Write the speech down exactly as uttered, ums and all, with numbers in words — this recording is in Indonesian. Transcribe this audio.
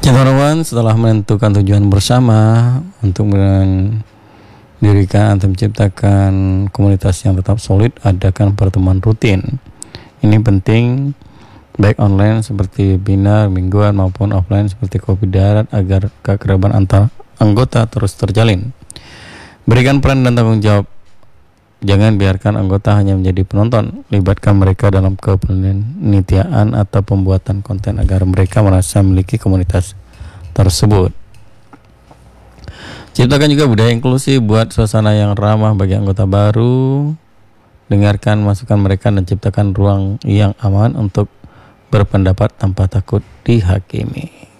Kawan-kawan, setelah menentukan tujuan bersama untuk mendirikan atau menciptakan komunitas yang tetap solid, adakan pertemuan rutin. Ini penting, baik online seperti webinar mingguan maupun offline seperti kopi darat, agar kekerabatan antar anggota terus terjalin. Berikan peran dan tanggung jawab. Jangan biarkan anggota hanya menjadi penonton. Libatkan mereka dalam kepanitiaan atau pembuatan konten agar mereka merasa memiliki komunitas tersebut. Ciptakan juga budaya inklusif, buat suasana yang ramah bagi anggota baru. Dengarkan masukan mereka dan ciptakan ruang yang aman untuk berpendapat tanpa takut dihakimi.